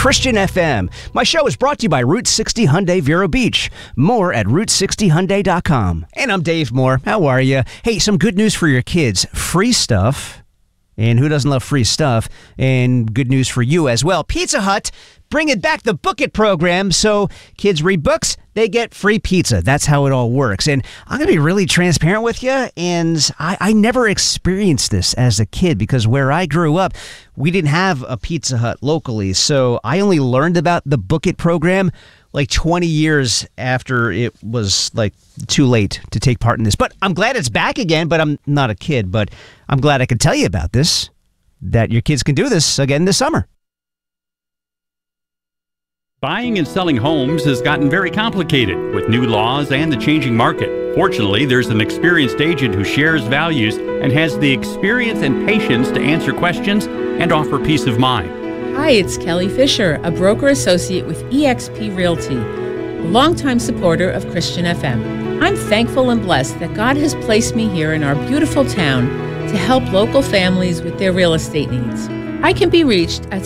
Christian FM. My show is brought to you by Route 60 Hyundai Vero Beach. More at Route60Hyundai.com. And I'm Dave Moore. How are you? Hey, some good news for your kids. Free stuff. And who doesn't love free stuff? And good news for you as well. Pizza Hut bringing back the Book It program. So kids read books, they get free pizza. That's how it all works. And I'm going to be really transparent with you. And I never experienced this as a kid because where I grew up, we didn't have a Pizza Hut locally. So I only learned about the Book It program like 20 years after it was like too late to take part in this. But I'm glad it's back again, but I'm not a kid. But I'm glad I could tell you about this, that your kids can do this again this summer. Buying and selling homes has gotten very complicated with new laws and the changing market. Fortunately, there's an experienced agent who shares values and has the experience and patience to answer questions and offer peace of mind. Hi, it's Kelly Fisher, a broker associate with eXp Realty, a longtime supporter of Christian FM. I'm thankful and blessed that God has placed me here in our beautiful town to help local families with their real estate needs. I can be reached at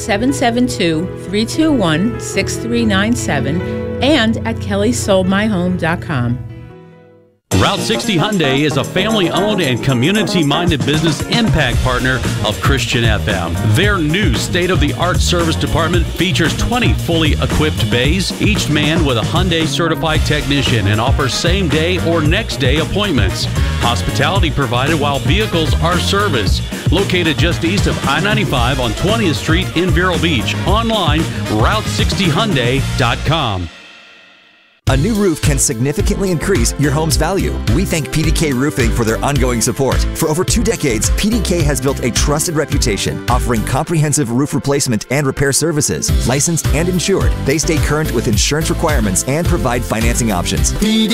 772-321-6397 and at kellysoldmyhome.com. Route 60 Hyundai is a family-owned and community-minded business impact partner of Christian FM. Their new state-of-the-art service department features 20 fully equipped bays, each manned with a Hyundai certified technician, and offers same-day or next-day appointments. Hospitality provided while vehicles are serviced. Located just east of I-95 on 20th Street in Vero Beach. Online, Route60Hyundai.com. A new roof can significantly increase your home's value. We thank PDK Roofing for their ongoing support. For over 2 decades, PDK has built a trusted reputation, offering comprehensive roof replacement and repair services. Licensed and insured, they stay current with insurance requirements and provide financing options. PDK